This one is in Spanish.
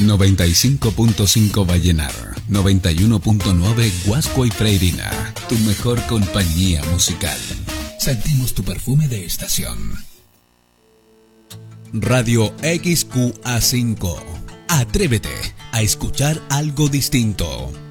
95.5 Vallenar, 91.9 Guasco y Freirina, tu mejor compañía musical. Sentimos tu perfume de estación. Radio XQA5. Atrévete a escuchar algo distinto.